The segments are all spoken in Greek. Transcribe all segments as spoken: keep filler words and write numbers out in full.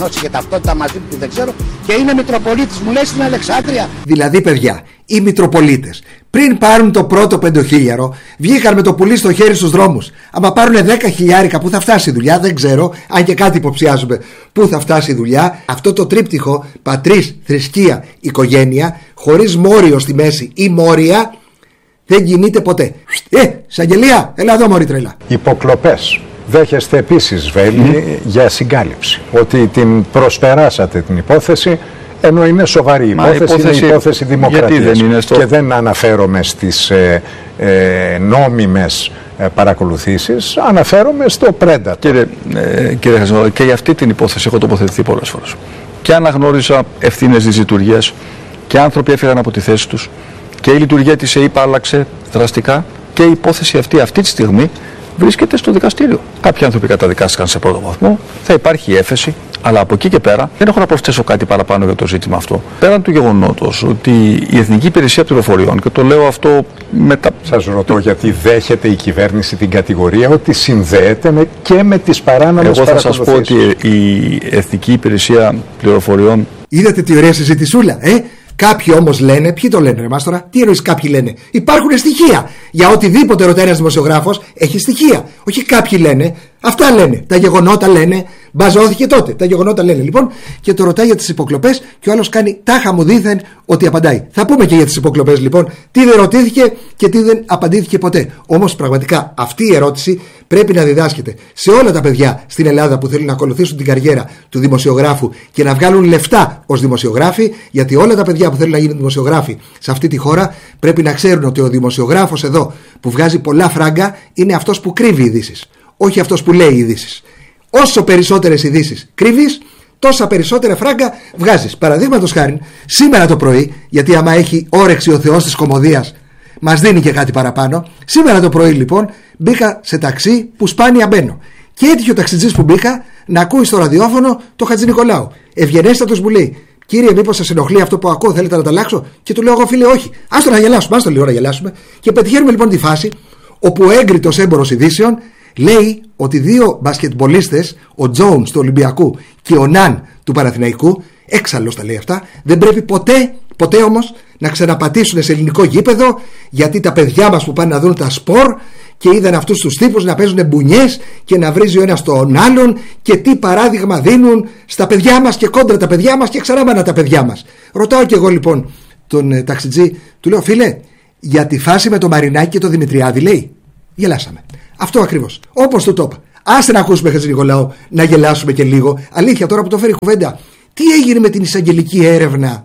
και ταυτότητα μαζί του δεν ξέρω και είναι Μητροπολίτης, μου λέει στην Αλεξάνδρεια. Δηλαδή, παιδιά, οι Μητροπολίτες πριν πάρουν το πρώτο πεντοχίλιαρο βγήκαν με το πουλί στο χέρι στους δρόμους. Άμα πάρουν δέκα χιλιάρικα, πού θα φτάσει η δουλειά, δεν ξέρω, αν και κάτι υποψιάζουμε πού θα φτάσει η δουλειά. Αυτό το τρίπτυχο πατρίς, θρησκεία, οικογένεια, χωρίς μόριο στη μέση ή μόρια, δεν κινείται ποτέ. Ε, εισαγγελία, έλα εδώ μωρή τρελά. Υποκλοπές. Δέχεστε επίσης, Βέλη, mm. για συγκάλυψη. Ότι την προσπεράσατε την υπόθεση, ενώ είναι σοβαρή η υπόθεση, υπόθεση, είναι υπόθεση δημοκρατίας. Δεν είναι στο... Και δεν αναφέρομαι στις ε, ε, νόμιμες ε, παρακολουθήσεις, αναφέρομαι στο πρέντα. Κύριε, ε, κύριε Χατζημαρκάκη, και για αυτή την υπόθεση έχω τοποθετηθεί πολλές φορές. Και αναγνώριζα ευθύνες της λειτουργίας και άνθρωποι έφυγαν από τη θέση τους και η λειτουργία της ΕΥΠΑ άλλαξε δραστικά και η υπόθεση αυτή αυτή τη στιγμή βρίσκεται στο δικαστήριο. Κάποιοι άνθρωποι καταδικάστηκαν σε πρώτο βαθμό, θα υπάρχει έφεση, αλλά από εκεί και πέρα δεν έχω να προσθέσω κάτι παραπάνω για το ζήτημα αυτό. Πέραν του γεγονότος ότι η Εθνική Υπηρεσία Πληροφοριών, και το λέω αυτό μετά. Σας ρωτώ γιατί δέχεται η κυβέρνηση την κατηγορία ότι συνδέεται με, και με τις παράνομες παρακολουθήσεις. Εγώ θα σας πω ότι η Εθνική Υπηρεσία Πληροφοριών. Είδατε τι ωραία συζητησούλα, ε! Κάποιοι όμως λένε, ποιοι το λένε ρε μας τώρα, τι εννοείς κάποιοι λένε, υπάρχουν στοιχεία. Για οτιδήποτε ρωτάει ένας δημοσιογράφος έχει στοιχεία. Όχι κάποιοι λένε, αυτά λένε, τα γεγονότα λένε, μπαζώθηκε τότε, τα γεγονότα λένε. Λοιπόν, και το ρωτάει για τις υποκλοπές και ο άλλος κάνει τάχα μου δήθεν ότι απαντάει. Θα πούμε και για τις υποκλοπές λοιπόν, τι δεν ρωτήθηκε και τι δεν απαντήθηκε ποτέ. Όμως πραγματικά αυτή η ερώτηση πρέπει να διδάσκεται σε όλα τα παιδιά στην Ελλάδα που θέλουν να ακολουθήσουν την καριέρα του δημοσιογράφου και να βγάλουν λεφτά ως δημοσιογράφοι, γιατί όλα τα παιδιά που θέλουν να γίνουν δημοσιογράφοι σε αυτή τη χώρα πρέπει να ξέρουν ότι ο δημοσιογράφος εδώ που βγάζει πολλά φράγκα είναι αυτός που κρύβει ειδήσεις, όχι αυτός που λέει ειδήσεις. Όσο περισσότερες ειδήσεις κρύβεις, τόσα περισσότερα φράγκα βγάζεις. Παραδείγματος χάρη, σήμερα το πρωί, γιατί άμα έχει όρεξη ο Θεός της κωμωδίας, μας δίνει και κάτι παραπάνω. Σήμερα το πρωί λοιπόν μπήκα σε ταξί που σπάνια μπαίνω. Και έτυχε ο ταξιτζής που μπήκα να ακούει στο ραδιόφωνο το Χατζηνικολάου. Ευγενέστατος μου λέει: Κύριε, μήπως σας ενοχλεί αυτό που ακούω, θέλετε να το αλλάξω? Και του λέω εγώ, φίλε, όχι. Άστο να γελάσουμε, άστο λίγο να γελάσουμε. Και πετυχαίνουμε λοιπόν τη φάση όπου ο έγκριτος έμπορος ειδήσεων λέει ότι δύο μπασκετμπολίστες, ο Τζόουνς του Ολυμπιακού και ο Ναν του Παναθηναϊκού, έξαλλος τα λέει αυτά, δεν πρέπει ποτέ, ποτέ όμως να ξαναπατήσουν σε ελληνικό γήπεδο, γιατί τα παιδιά μας που πάνε να δουν τα σπορ και είδαν αυτούς τους τύπους να παίζουν μπουνιές και να βρίζει ο ένας τον άλλον και τι παράδειγμα δίνουν στα παιδιά μας και κόντρα τα παιδιά μας και ξανά τα παιδιά μας. Ρωτάω και εγώ λοιπόν τον ε, ταξιτζή, του λέω: Φίλε, για τη φάση με το Μαρινάκη και το Δημητριάδη, λέει. Γελάσαμε. Αυτό ακριβώς. Όπως του το είπα. Άστε να ακούσουμε, Χατζηνικολάου, να γελάσουμε και λίγο. Αλήθεια, τώρα που το φέρει κουβέντα, τι έγινε με την εισαγγελική έρευνα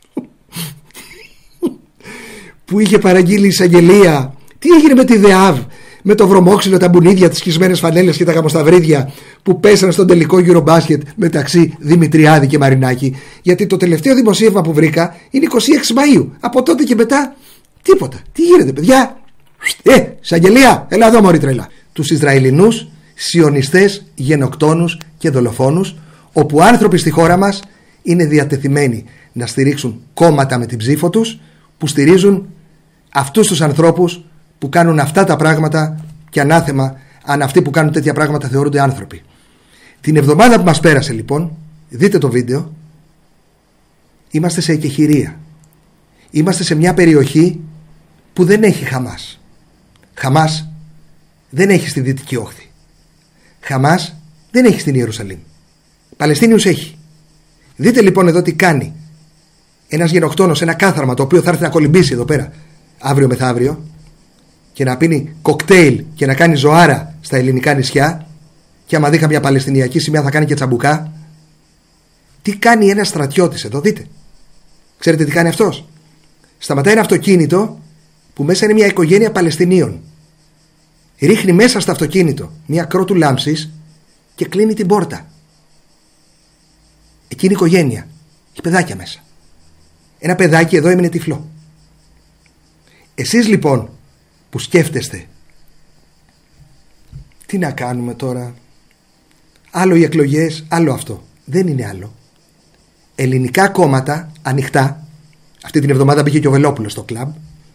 που είχε παραγγείλει η εισαγγελία? Τι έγινε με τη ΔΕΑΒ, με το βρωμόξυλο, τα μπουνίδια, τις σκισμένες φανέλες και τα γαμοσταυρίδια που πέσανε στον τελικό Eurobasket μεταξύ Δημητριάδη και Μαρινάκη? Γιατί το τελευταίο δημοσίευμα που βρήκα είναι είκοσι έξι Μαΐου. Από τότε και μετά τίποτα. Τι γίνεται, παιδιά? Ε, εισαγγελία, έλα εδώ μωρή τρελά. Τους Ισραηλινούς σιωνιστές, γενοκτόνους και δολοφόνους, όπου άνθρωποι στη χώρα μας είναι διατεθειμένοι να στηρίξουν κόμματα με την ψήφο τους, που στηρίζουν αυτούς τους ανθρώπους που κάνουν αυτά τα πράγματα, και ανάθεμα αν αυτοί που κάνουν τέτοια πράγματα θεωρούνται άνθρωποι. Την εβδομάδα που μας πέρασε λοιπόν, δείτε το βίντεο, είμαστε σε εκεχηρία. Είμαστε σε μια περιοχή που δεν έχει Χαμάς. Χαμάς δεν έχει στη Δυτική Όχθη. Χαμάς δεν έχει στην Ιερουσαλήμ. Παλαιστίνιους έχει. Δείτε λοιπόν εδώ τι κάνει ένας γενοκτόνος, ένα κάθαρμα το οποίο θα έρθει να κολυμπήσει εδώ πέρα αύριο μεθαύριο και να πίνει κοκτέιλ και να κάνει ζωάρα στα ελληνικά νησιά, και άμα δει καμιά παλαιστινιακή σημαία θα κάνει και τσαμπουκά. Τι κάνει ένας στρατιώτης εδώ, δείτε. Ξέρετε τι κάνει αυτός? Σταματάει ένα αυτοκίνητο που μέσα είναι μια οικογένεια Παλαιστινίων. Ρίχνει μέσα στο αυτοκίνητο μια κρότου λάμψης και κλείνει την πόρτα. Εκείνη η οικογένεια έχει παιδάκια μέσα. Ένα παιδάκι εδώ έμεινε τυφλό. Εσείς λοιπόν που σκέφτεστε τι να κάνουμε τώρα, άλλο οι εκλογές, άλλο αυτό, δεν είναι άλλο. Ελληνικά κόμματα ανοιχτά. Αυτή την εβδομάδα μπήκε και ο Βελόπουλος στο κλαμπ.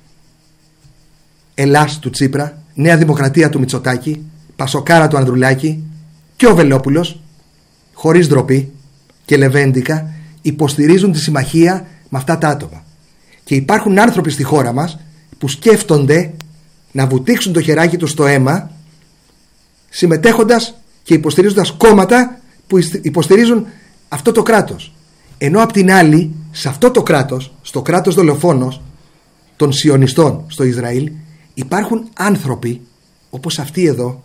Ελλάς του Τσίπρα, Νέα Δημοκρατία του Μητσοτάκη, Πασοκάρα του Ανδρουλάκη και ο Βελόπουλος, χωρίς ντροπή, και λεβέντικα υποστηρίζουν τη συμμαχία με αυτά τα άτομα. Και υπάρχουν άνθρωποι στη χώρα μας που σκέφτονται να βουτήξουν το χεράκι τους στο αίμα, συμμετέχοντας και υποστηρίζοντας κόμματα που υποστηρίζουν αυτό το κράτος. Ενώ απ' την άλλη, σε αυτό το κράτος, στο κράτος δολοφόνος των σιωνιστών στο Ισραήλ, υπάρχουν άνθρωποι όπως αυτοί εδώ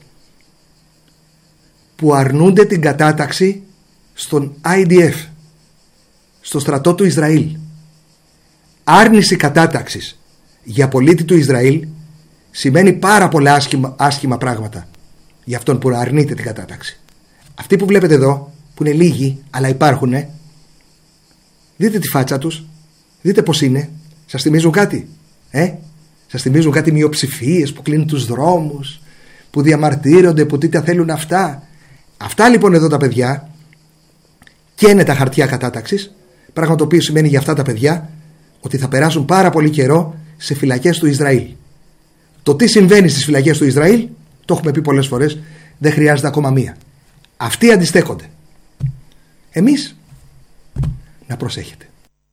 που αρνούνται την κατάταξη στον άι ντι εφ, στο στρατό του Ισραήλ. Άρνηση κατάταξης για πολίτη του Ισραήλ σημαίνει πάρα πολλά άσχημα, άσχημα πράγματα για αυτόν που αρνείται την κατάταξη. Αυτοί που βλέπετε εδώ, που είναι λίγοι αλλά υπάρχουνε, δείτε τη φάτσα τους, δείτε πως είναι. Σας θυμίζουν κάτι? Ε? Σας θυμίζουν κάτι μειοψηφίες που κλείνουν τους δρόμους, που διαμαρτύρονται, που τι τα θέλουν αυτά? Αυτά λοιπόν εδώ τα παιδιά καίνε τα χαρτιά κατάταξης, πράγμα το οποίο σημαίνει για αυτά τα παιδιά ότι θα περάσουν πάρα πολύ καιρό σε φυλακές του Ισραήλ. Το τι συμβαίνει στις φυλακές του Ισραήλ το έχουμε πει πολλές φορές, δεν χρειάζεται ακόμα μία. Αυτοί αντιστέκονται. Εμείς να προσέχετε.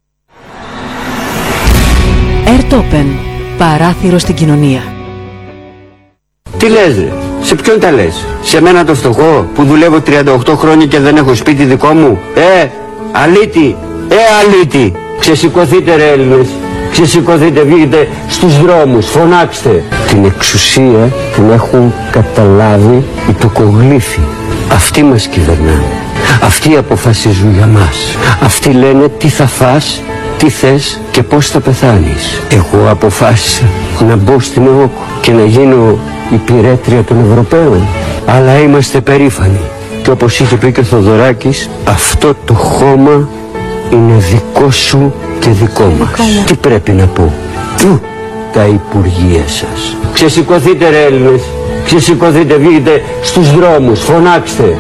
Ερτόπεν, παράθυρο στην κοινωνία. Τι λες ρε, σε ποιον τα λες? Σε μένα το φτωχό που δουλεύω τριάντα οκτώ χρόνια και δεν έχω σπίτι δικό μου? Ε, αλήτη, ε αλήτη. Ξεσηκωθείτε ρε Έλληνες, ξεσηκωθείτε, βγείτε στους δρόμους, φωνάξτε. Την εξουσία την έχουν καταλάβει οι τοκογλύφοι. Αυτοί μας κυβερνάνε, αυτοί αποφασίζουν για μας. Αυτοί λένε τι θα φας, τι θες και πώς θα πεθάνεις. Εγώ αποφάσισα να μπω στην ΕΟΚ και να γίνω υπηρέτρια των Ευρωπαίων. Αλλά είμαστε περήφανοι. Και όπως είχε πει και ο Θοδωράκης, αυτό το χώμα είναι δικό σου και δικό μας. Τι πρέπει να πω? Του τα υπουργεία σας. Ξεσηκωθείτε ρε Έλληνες, ξεσηκωθείτε, βγείτε στους δρόμους, φωνάξτε.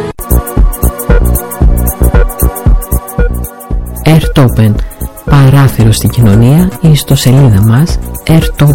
Ερτόπεν, παράθυρο στην κοινωνία, η ιστοσελίδα μας ερτόπεν.